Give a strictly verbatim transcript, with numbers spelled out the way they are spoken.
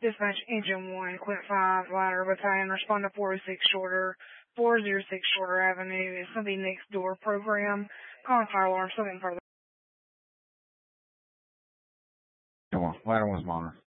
Dispatch Engine one, Quint five, Ladder Battalion, respond to four oh six Shorter, four oh six Shorter Avenue. It's going to be next door program. Calling fire alarm, something further. Come on, Ladder one's monitor.